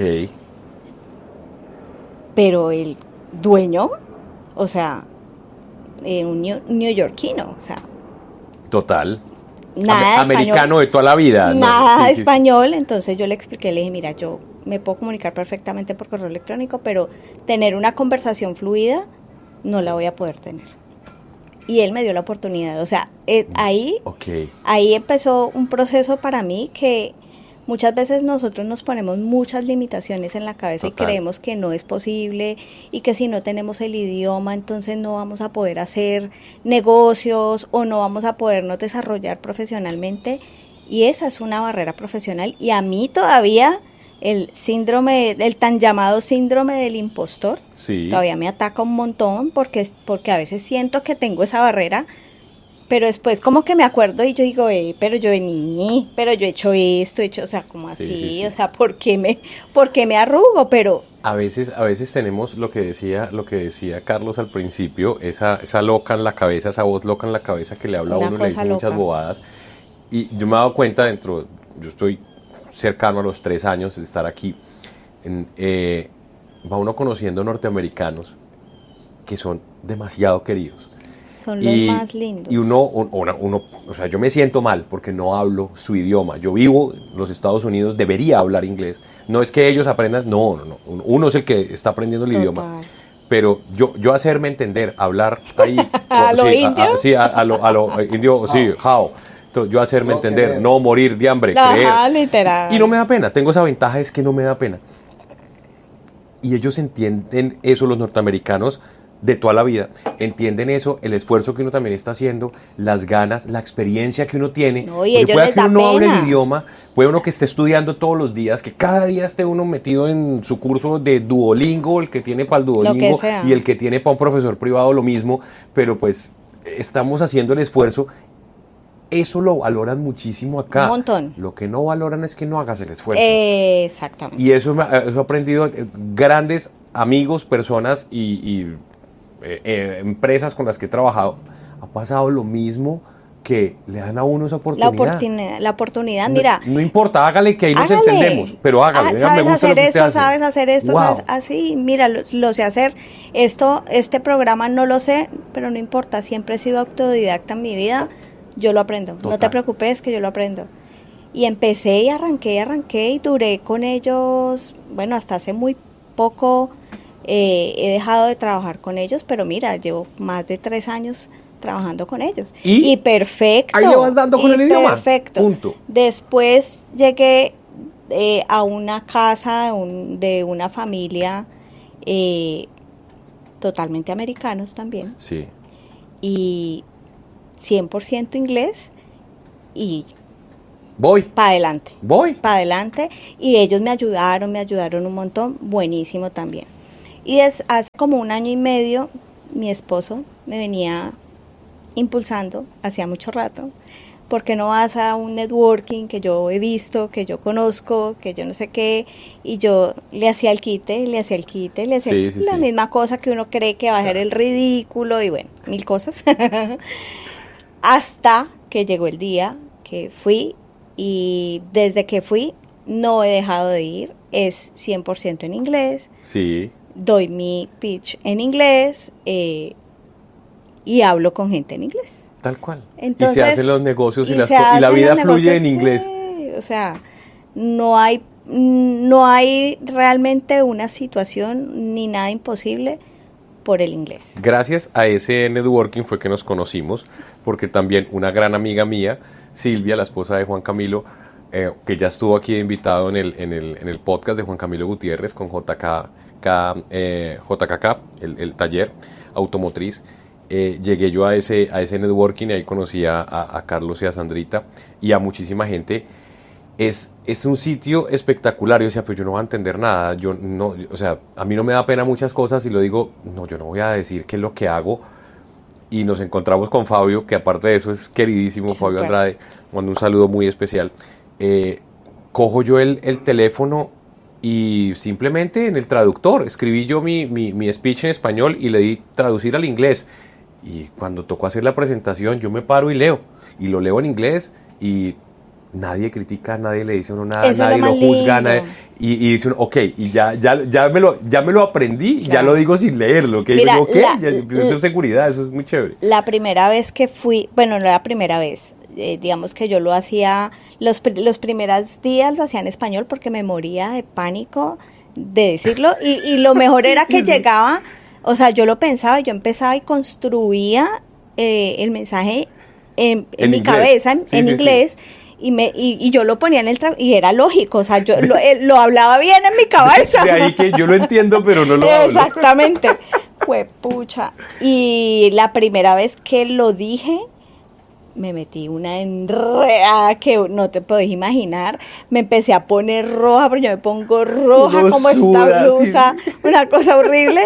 Pero el dueño, o sea, eh, un new, neoyorquino, o sea. Total. Nada Am- americano español, de toda la vida. Nada ¿no? Sí, sí, español, sí. Entonces yo le expliqué, le dije, mira, yo me puedo comunicar perfectamente por correo electrónico, pero tener una conversación fluida no la voy a poder tener. Y él me dio la oportunidad, o sea, eh, ahí, okay. ahí empezó un proceso para mí que muchas veces nosotros nos ponemos muchas limitaciones en la cabeza. Total. Y creemos que no es posible y que si no tenemos el idioma entonces no vamos a poder hacer negocios o no vamos a podernos desarrollar profesionalmente, y esa es una barrera profesional y a mí todavía el síndrome, el tan llamado síndrome del impostor, sí. todavía me ataca un montón porque, porque a veces siento que tengo esa barrera, pero después como que me acuerdo y yo digo, eh, pero yo vení, pero yo he hecho esto, he hecho, o sea, como así, sí, sí, sí. o sea, ¿por qué me, por qué me arrugo? Pero a veces, a veces tenemos lo que decía, lo que decía Carlos al principio, esa, esa loca en la cabeza, esa voz loca en la cabeza que le habla a uno y le dice muchas bobadas. Y yo me he dado cuenta dentro, yo estoy cercano a los tres años de estar aquí, en, eh, va uno conociendo norteamericanos que son demasiado queridos. Son los y, más lindos. Y uno, uno, uno, o sea, yo me siento mal porque no hablo su idioma. Yo vivo en los Estados Unidos, debería hablar inglés. No es que ellos aprendan, no, no, no. Uno es el que está aprendiendo el Total. idioma. Pero yo, yo hacerme entender, hablar ahí. ¿A lo sí, indio? A, a, sí, a, a lo, a lo indio, sí, how. Yo hacerme no, entender, no morir de hambre, Ajá, creer. Literal. Y no me da pena, tengo esa ventaja, es que no me da pena. Y ellos entienden eso, los norteamericanos, de toda la vida, entienden eso, el esfuerzo que uno también está haciendo, las ganas, la experiencia que uno tiene. No, y ellos puede les que da uno no hable pena. el idioma, puede uno que esté estudiando todos los días, que cada día esté uno metido en su curso de Duolingo, el que tiene para el Duolingo y el que tiene para un profesor privado lo mismo, pero pues estamos haciendo el esfuerzo. Eso lo valoran muchísimo acá. Un montón. Lo que no valoran es que no hagas el esfuerzo. Eh, exactamente. Y eso, eso he aprendido grandes amigos, personas y, y eh, eh, empresas con las que he trabajado. Ha pasado lo mismo, que le dan a uno esa oportunidad. La oportunidad, la oportunidad mira. No, no importa, hágale que ahí hágale. nos entendemos, pero hágale. Ah, venga, sabes me gusta hacer lo que esto, usted hace. sabes hacer esto, Wow. sabes así, mira, lo, lo sé hacer. Esto, este programa no lo sé, pero no importa, siempre he sido autodidacta en mi vida. Yo lo aprendo, Total. No te preocupes que yo lo aprendo. Y empecé y arranqué y arranqué y duré con ellos, bueno, hasta hace muy poco eh, he dejado de trabajar con ellos, pero mira, llevo más de tres años trabajando con ellos. Y, y perfecto. Ahí le vas dando con el idioma. Perfecto. Punto. Después llegué eh, a una casa de, un, de una familia eh, totalmente americanos también. Sí. Y cien por ciento inglés y voy para adelante. Voy. Para adelante. Y ellos me ayudaron, me ayudaron un montón. Buenísimo también. Y es, hace como un año y medio, mi esposo me venía impulsando, hacía mucho rato, ¿por qué no vas a un networking que yo he visto, que yo conozco, que yo no sé qué? Y yo le hacía el quite, le hacía el quite, le hacía sí, sí, la sí. misma cosa que uno cree que va a ser el ridículo y bueno, mil cosas. Hasta que llegó el día que fui y desde que fui no he dejado de ir, es cien por ciento en inglés. Sí. Doy mi pitch en inglés eh, y hablo con gente en inglés. Tal cual. Entonces, y se hacen los negocios y, y, las se y la vida negocios, fluye en inglés. Sí, o sea, no hay, no hay realmente una situación ni nada imposible por el inglés. Gracias a ese networking fue que nos conocimos, porque también una gran amiga mía, Silvia, la esposa de Juan Camilo, eh, que ya estuvo aquí invitado en el, en el, en el podcast de Juan Camilo Gutiérrez con J K K, eh, J K K, el, el taller automotriz. Eh, llegué yo a ese, a ese networking y ahí conocí a, a, a Carlos y a Sandrita y a muchísima gente. Es, es un sitio espectacular. Yo decía, pero yo no voy a entender nada. Yo no, o sea, a mí no me da pena muchas cosas y lo digo, no, yo no voy a decir qué es lo que hago. Y nos encontramos con Fabio, que aparte de eso es queridísimo, sí, Fabio Andrade, bueno. Mando un saludo muy especial. Eh, cojo yo el, el teléfono y simplemente en el traductor escribí yo mi, mi, mi speech en español y le di traducir al inglés. Y cuando tocó hacer la presentación, yo me paro y leo. Y lo leo en inglés y nadie critica, nadie le dice a uno nada, eso nadie lo, lo juzga, nadie, y, y dice uno, ok, y ya, ya, ya, me, lo, ya me lo aprendí, claro. Ya lo digo sin leerlo, que Mira, digo, ok, la, ya, eso es seguridad, eso es muy chévere. La primera vez que fui, bueno, no la primera vez, eh, digamos que yo lo hacía, los, los primeros días lo hacía en español porque me moría de pánico de decirlo, y, y lo mejor sí, era que sí, llegaba, o sea, yo lo pensaba, yo empezaba y construía eh, el mensaje en, en, en mi inglés. cabeza, en, sí, en sí, inglés, sí. Y, me, y, y yo lo ponía en el trabajo y era lógico, o sea, yo lo, lo hablaba bien en mi cabeza. De ahí que yo lo entiendo, pero no lo hablo. Exactamente. Fue pucha. Y la primera vez que lo dije, me metí una enredada que no te podés imaginar. Me empecé a poner roja, pero yo me pongo roja Uno como suda, esta blusa, sí. una cosa horrible.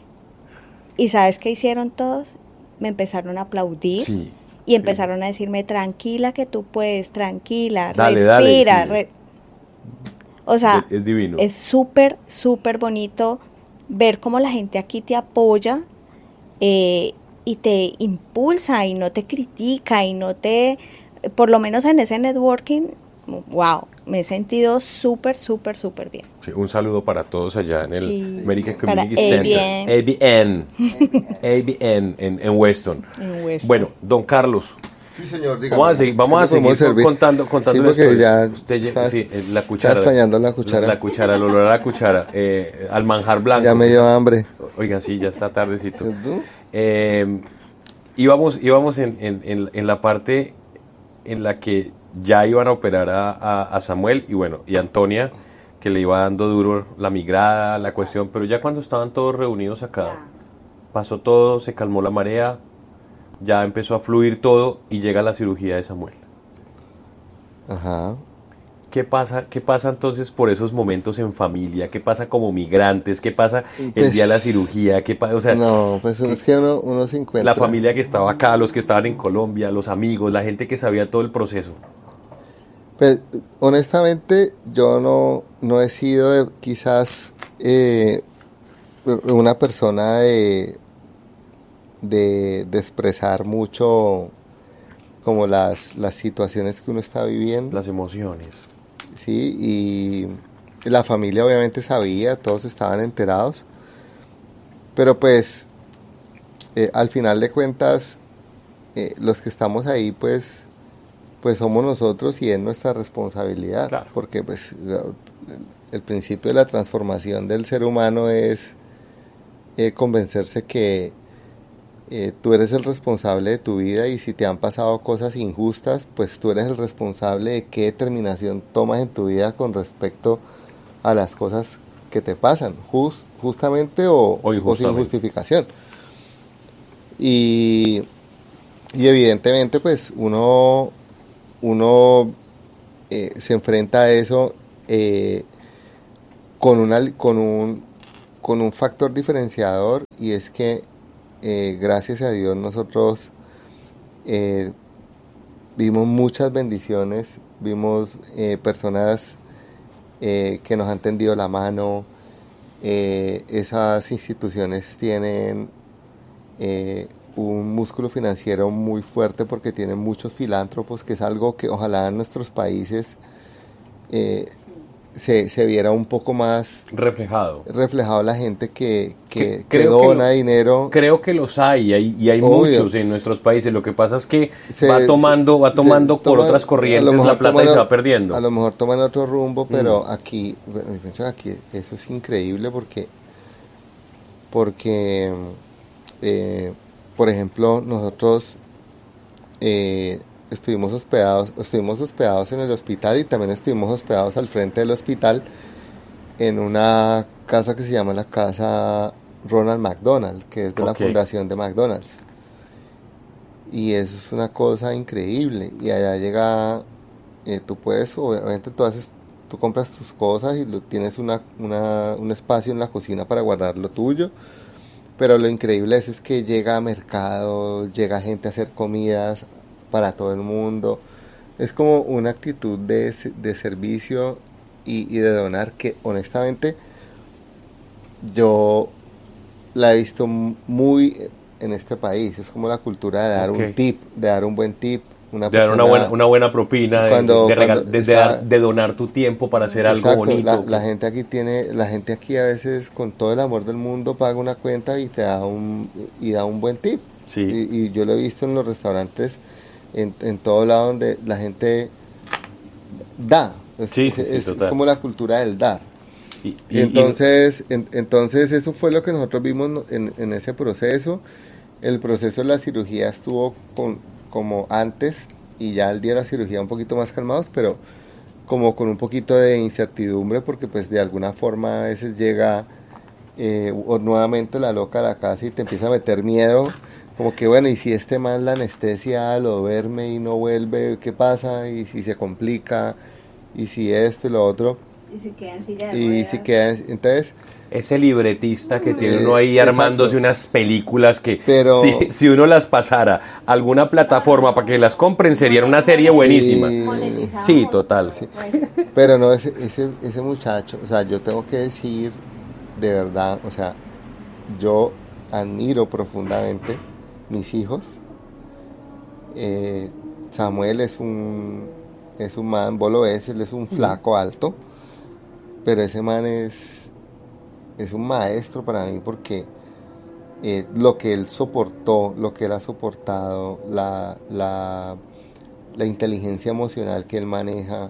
¿Y sabes qué hicieron todos? Me empezaron a aplaudir. Sí, y empezaron sí. a decirme, tranquila que tú puedes, tranquila, dale, respira. Dale, sí. re... O sea, es, es divino. Es súper, súper bonito ver cómo la gente aquí te apoya eh, y te impulsa y no te critica y no te, por lo menos en ese networking, wow, me he sentido súper, súper, súper bien. Sí, un saludo para todos allá en el sí, American Community Center, A B N, A B N en, en Weston. En Weston. Bueno, don Carlos. Sí, señor, dígame. Vamos a seguir, vamos a seguir servir? contando, contando sí, porque ya Usted, estás, sí, la cuchara. Estás extrañando la cuchara. La, la cuchara, el olor a la cuchara, eh, al manjar blanco. Ya me dio hambre. Oigan, sí, ya está tardecito. Eh, íbamos íbamos en, en, en, en la parte en la que ya iban a operar a, a, a Samuel y bueno, y Antonia, que le iba dando duro la migrada, la cuestión, pero ya cuando estaban todos reunidos acá, pasó todo, se calmó la marea, ya empezó a fluir todo y llega la cirugía de Samuel. Ajá. ¿Qué pasa, ¿Qué pasa entonces por esos momentos en familia? ¿Qué pasa como migrantes? ¿Qué pasa el pues, día de la cirugía? ¿Qué pasa? O sea, no, pues es que uno, uno se encuentra. La familia que estaba acá, los que estaban en Colombia, los amigos, la gente que sabía todo el proceso. Pues honestamente yo no, no he sido de, quizás eh, una persona de... De, de expresar mucho como las, las situaciones que uno está viviendo. Las emociones. Sí, y la familia obviamente sabía, todos estaban enterados, pero pues eh, al final de cuentas eh, los que estamos ahí pues, pues somos nosotros y es nuestra responsabilidad, claro. Porque pues el, el principio de la transformación del ser humano es eh, convencerse que Eh, tú eres el responsable de tu vida y si te han pasado cosas injustas, pues tú eres el responsable de qué determinación tomas en tu vida con respecto a las cosas que te pasan, just, justamente o, o, o sin justificación. Y, y evidentemente pues uno, uno eh, se enfrenta a eso eh, con, una, con, un, con un factor diferenciador y es que Eh, gracias a Dios nosotros eh, vimos muchas bendiciones, vimos eh, personas eh, que nos han tendido la mano, eh, esas instituciones tienen eh, un músculo financiero muy fuerte porque tienen muchos filántropos, que es algo que ojalá en nuestros países eh, Se, se viera un poco más reflejado reflejado la gente que, que, que, que dona que lo, dinero. Creo que los hay, hay y hay Obvio. muchos en nuestros países. Lo que pasa es que se, va tomando, va tomando por toma, otras corrientes la plata toman, y se va perdiendo. A lo mejor toman otro rumbo, pero mm. aquí, bueno, pienso que aquí eso es increíble porque, porque eh, por ejemplo, nosotros eh, Estuvimos hospedados, estuvimos hospedados en el hospital y también estuvimos hospedados al frente del hospital en una casa que se llama la Casa Ronald McDonald, que es de okay. la fundación de McDonald's. Y eso es una cosa increíble. Y allá llega, eh, tú puedes, obviamente tú, haces, tú compras tus cosas y lo, tienes una, una, un espacio en la cocina para guardar lo tuyo. Pero lo increíble es, es que llega a mercado, llega gente a hacer comidas para todo el mundo. Es como una actitud de, de servicio y, y de donar que honestamente yo la he visto muy en este país. Es como la cultura de dar okay. un tip, de dar un buen tip, una de persona, dar una buena, una buena propina, cuando, de, de, regal, cuando, de, de, dar, de donar tu tiempo para hacer exacto, algo bonito. La, la gente aquí tiene, la gente aquí a veces con todo el amor del mundo paga una cuenta y te da un y da un buen tip. Sí. Y, y yo lo he visto en los restaurantes. En, en todo lado donde la gente da, es, sí, sí, es, sí, es, es como la cultura del dar. Y, y, y entonces, y... En, entonces eso fue lo que nosotros vimos en, en ese proceso. El proceso de la cirugía estuvo con, como antes y ya el día de la cirugía un poquito más calmados, pero como con un poquito de incertidumbre porque pues de alguna forma a veces llega eh, o nuevamente la loca a la casa y te empieza a meter miedo. como que bueno, y si este man la anestesia lo duerme y no vuelve, ¿qué pasa? Y si se complica, y si esto y lo otro. Y si queda en silla de Y ruedas. si queda en, entonces... Ese libretista que tiene Eh, uno ahí armándose exacto. unas películas que Pero- si, si uno las pasara a alguna plataforma para que las compren sería una serie buenísima. Sí. Sí, total. Sí. Pero no, ese, ese, ese muchacho, o sea, yo tengo que decir, de verdad, o sea, yo admiro profundamente mis hijos. Eh, Samuel es un, es un man, vos lo ves, él es un flaco alto, pero ese man es, es un maestro para mí porque eh, lo que él soportó, lo que él ha soportado, la, la, la inteligencia emocional que él maneja.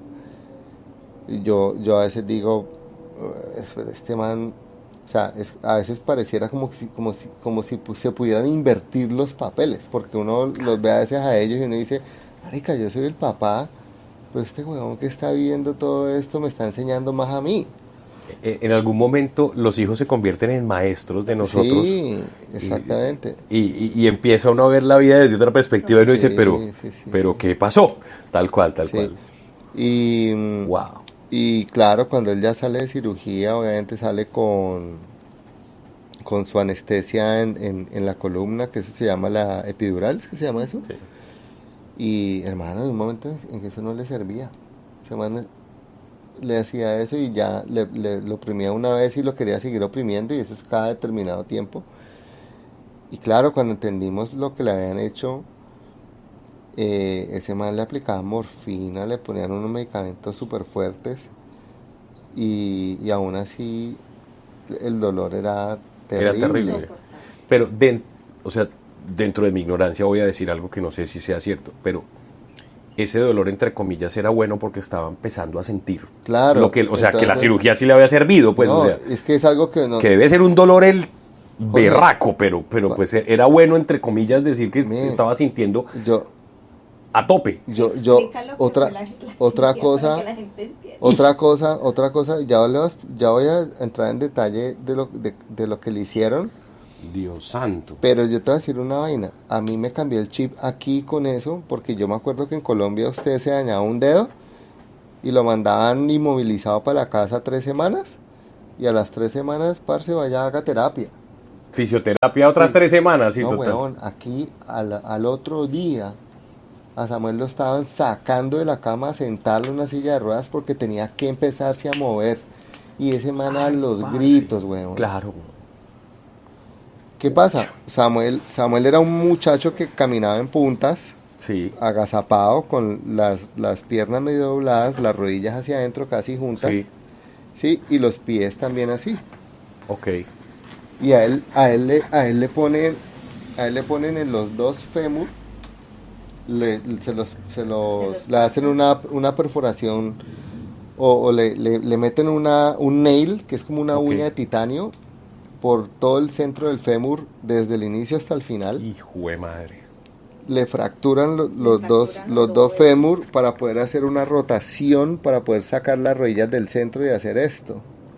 Yo, yo a veces digo, este man, o sea, es, a veces pareciera como si, como si, como si se pudieran invertir los papeles, porque uno los ve a veces a ellos y uno dice, marica, yo soy el papá, pero este huevón que está viviendo todo esto me está enseñando más a mí. En algún momento los hijos se convierten en maestros de nosotros. Sí, exactamente. Y, y, y empieza uno a ver la vida desde otra perspectiva y uno Sí, dice, pero, sí, sí, pero sí. ¿qué pasó? Tal cual, tal Sí. cual. Y, Wow. y claro, cuando él ya sale de cirugía, obviamente sale con, con su anestesia en, en, en la columna, que eso se llama la epidural, ¿es que se llama eso? Sí. Y hermano, en un momento en que eso no le servía. Ese man le hacía eso y ya le, le, lo oprimía una vez y lo quería seguir oprimiendo, y eso es cada determinado tiempo. Y claro, cuando entendimos lo que le habían hecho, eh, ese man le aplicaba morfina, le ponían unos medicamentos súper fuertes, y, y aún así el dolor era terrible. Era terrible. Pero, den, o sea, dentro de mi ignorancia voy a decir algo que no sé si sea cierto, pero ese dolor, entre comillas, era bueno porque estaba empezando a sentir. Claro. Lo que, o sea, entonces, que la cirugía sí le había servido, pues, no, o sea, es que es algo que no... que debe ser un dolor el Oye, berraco, pero, pero pues era bueno, entre comillas, decir que me- se estaba sintiendo Yo, a tope. yo, yo, Explica lo que otra, fue la- la otra cirugía cosa... para que la gente entienda. Otra cosa, otra cosa, ya, le vas- ya voy a entrar en detalle de lo, de, de lo que le hicieron, Dios santo. pero yo te voy a decir una vaina. A mí me cambió el chip aquí con eso, porque yo me acuerdo que en Colombia usted se dañaba un dedo y lo mandaban inmovilizado para la casa tres semanas, y a las tres semanas, parce, vaya, haga terapia. Fisioterapia otras Sí. tres semanas, sí, No, total. huevón, aquí al, al otro día a Samuel lo estaban sacando de la cama a sentarlo en una silla de ruedas porque tenía que empezarse a mover. Y ese man a los parce. gritos, huevón. Claro. ¿Qué pasa? Samuel, Samuel era un muchacho que caminaba en puntas, Sí, agazapado, con las, las piernas medio dobladas, las rodillas hacia adentro casi juntas. sí, Sí, y los pies también así. ok. Y a él, a él, le, a él le ponen, a él le ponen en los dos fémur, le, se los, se los, le hacen una, una perforación, o, o le, le, le meten una, un nail, que es como una Ok. uña de titanio, por todo el centro del fémur, desde el inicio hasta el final. Hijo de madre. Le fracturan lo- los Le dos, fracturan los los dos dos fémur para poder hacer una rotación, para poder sacar las rodillas del centro y hacer esto.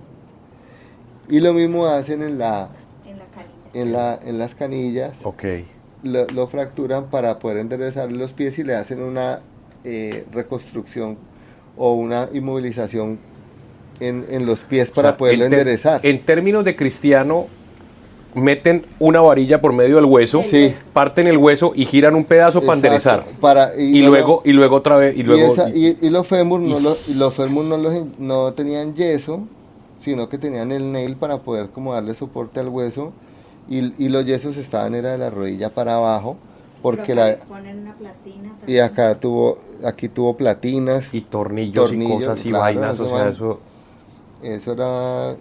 Y lo mismo hacen en la, En la canilla. en la, en las canillas. Ok. Lo, lo fracturan para poder enderezar los pies y le hacen una eh, reconstrucción o una inmovilización en, en los pies para O sea, poderlo en ter- enderezar. En términos de cristiano, meten una varilla por medio del hueso, Sí. parten el hueso y giran un pedazo para Exacto. enderezar. Para, Y, no, luego, y luego otra vez, y y, luego... esa- y- y los fémur no, y- lo- y los fémur no, los, no tenían yeso, sino que tenían el nail para poder como darle soporte al hueso, y, y los yesos estaban era de la rodilla para abajo, porque Pero acá la le ponen una platina. y también. acá tuvo aquí tuvo platinas. y tornillos, Tornillos, y cosas y claro, vainas, eso o sea, van- eso... Eso era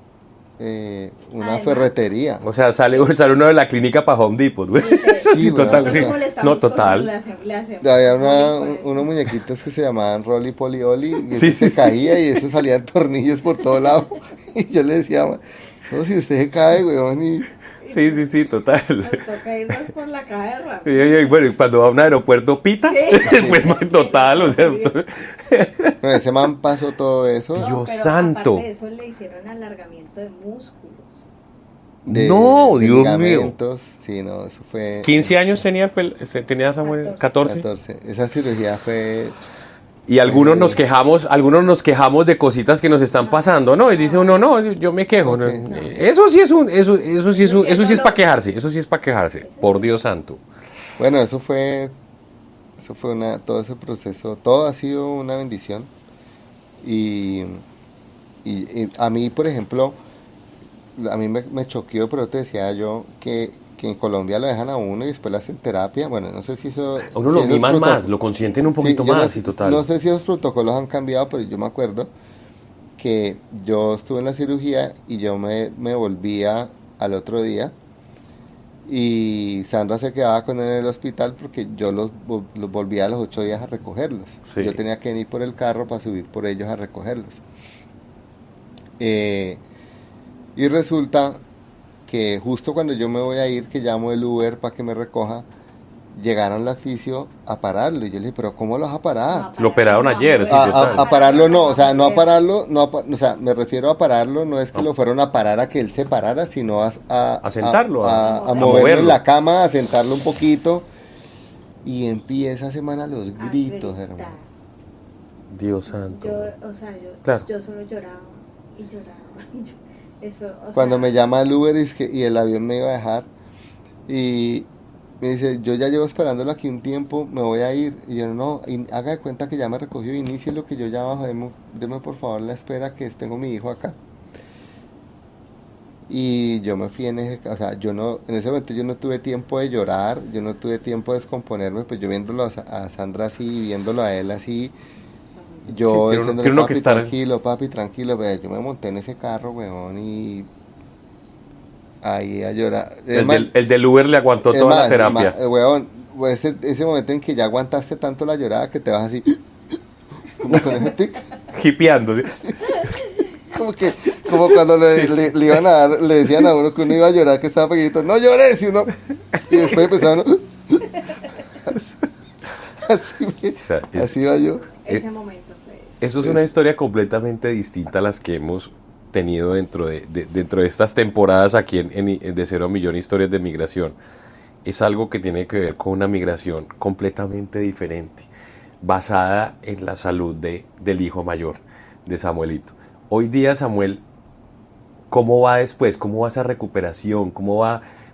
eh, una Además- ferretería. O sea, sale, sale uno de la clínica para Home Depot, güey. Sí, Sí, total, weón, sí. o sea, ¿Cómo le estamos No, con- total. le hacemos- le hacemos Había una- bullying por eso? unos muñequitos que se llamaban Rolly Polly Oli, y Sí, eso se sí, caía y eso salían tornillos por todo lado. Y yo le decía, no, si usted se cae, weón, y Sí, sí, sí, total. Nos toca irnos por la caja de rápido. Y, y, bueno, y cuando va a un aeropuerto pita, Sí. pues no, total, o sea... bueno, ese man pasó todo eso. Dios pero santo. Aparte de eso le hicieron alargamiento de músculos. de, no, de Dios ligamentos. Mío. Sí, no, eso fue... ¿quince años tenía, tenía Samuel? ¿catorce? catorce. Esa cirugía fue... Y algunos nos quejamos, algunos nos quejamos de cositas que nos están pasando, ¿no? Y dice uno, no, yo me quejo. Okay. No. Eso sí es un, eso, eso sí es un, eso sí es para quejarse, eso sí es para quejarse, por Dios santo. Bueno, eso fue, eso fue una, todo ese proceso, todo ha sido una bendición. Y, y, y a mí, por ejemplo, a mí me, me choqueó, pero te decía yo que, que en Colombia lo dejan a uno y después le hacen terapia. Bueno, no sé si eso... A uno si lo miman más, lo consienten un poquito sí, más no, y total. No sé si esos protocolos han cambiado, pero yo me acuerdo que yo estuve en la cirugía y yo me, me volvía al otro día y Sandra se quedaba con él en el hospital porque yo los, los volvía a los ocho días a recogerlos. Sí. Yo tenía que ir por el carro para subir por ellos a recogerlos. Eh, y resulta que justo cuando yo me voy a ir, que llamo el Uber para que me recoja, llegaron la fisio a pararlo. Y yo le dije, ¿pero cómo lo vas a parar? Lo operaron ayer. Sí, a, a, a pararlo no, o sea, no a pararlo, no a, o sea, me refiero a pararlo, no es que no. lo fueron a parar a que él se parara, sino a, a, a sentarlo, a, a, a, a moverlo, moverlo en la cama, a sentarlo un poquito. Y empieza esa semana los gritos, hermano. Dios santo. Yo, o sea, yo, claro. yo solo lloraba y lloraba. Y yo, eso, o Cuando sea, me llama el Uber y, es que, y el avión me iba a dejar y me dice, yo ya llevo esperándolo aquí un tiempo, me voy a ir. Y yo, no, y haga de cuenta que ya me recogió, inicie lo que yo ya bajo, deme, deme por favor la espera que tengo mi hijo acá. Y yo me fui en ese, o sea, yo no, en ese momento yo no tuve tiempo de llorar, yo no tuve tiempo de descomponerme, pues yo viéndolo a, a Sandra así, viéndolo a él así, yo sí, diciéndole, tiene uno papi, que estar... tranquilo, papi, tranquilo, pero yo me monté en ese carro, weón, y ahí a llorar. El, más, del, el del Uber le aguantó toda más, la terapia. Más, weón, ese, ese momento en que ya aguantaste tanto la llorada que te vas así, como con ese tic. Hipeando, ¿sí? Como que, como cuando le, le, le iban a dar, le decían a uno que uno iba a llorar, que estaba pequeñito, no llores, y uno, y después empezaba uno, así, así, o sea, es, así iba yo. Ese momento fue. Eso es una historia completamente distinta a las que hemos tenido dentro de, de, dentro de estas temporadas aquí en, en De Cero a Millón Historias de Migración. Es algo que tiene que ver con una migración completamente diferente, basada en la salud de, del hijo mayor, de Samuelito. Hoy día, Samuel, ¿cómo va después? ¿Cómo va esa recuperación? ¿Cómo va?